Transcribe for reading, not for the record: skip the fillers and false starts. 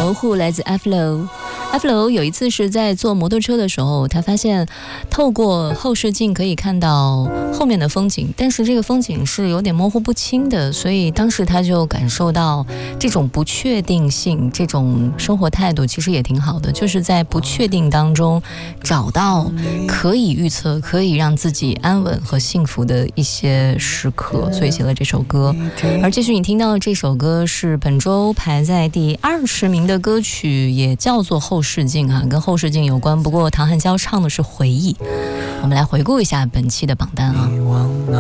模糊来自 Aflo。有一次是在坐摩托车的时候，他发现透过后视镜可以看到后面的风景，但是这个风景是有点模糊不清的，所以当时他就感受到这种不确定性，这种生活态度其实也挺好的，就是在不确定当中找到可以预测、可以让自己安稳和幸福的一些时刻，所以写了这首歌。而继续你听到的这首歌是本周排在第20名的歌曲，也叫做后视镜啊，跟后视镜有关，不过唐汉娇唱的是回忆。我们来回顾一下本期的榜单啊。